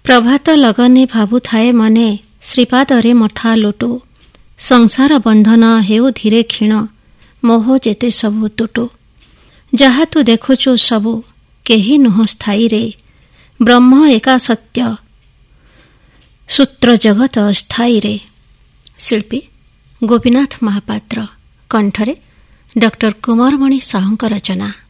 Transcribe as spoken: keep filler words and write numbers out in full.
ପ୍ରଭାତ ଲଗନେ ଭାବୁଥାଏ ମନେ ଶ୍ରୀପାଦରେ ମଥା ଲୋଟୁ। ସଂସାର ବନ୍ଧନ ହେଉ ଧୀରେ କ୍ଷୀଣ ମୋହ ଯେତେ ସବୁ ତୁଟୁ। ଯାହା ତୁ ଦେଖୁଛୁ ସବୁ କେହି ନୁହଁ ସ୍ଥାୟୀରେ। ବ୍ରହ୍ମ ଏକା ସତ୍ୟ ସୂତ୍ର ଜଗତ ଅସ୍ଥାୟୀରେ। ଶିଳ୍ପୀ ଗୋପୀନାଥ ମହାପାତ୍ର, କଣ୍ଠରେ ଡକ୍ଟର କୁମାରମଣି ସାହୁଙ୍କ ରଚନା।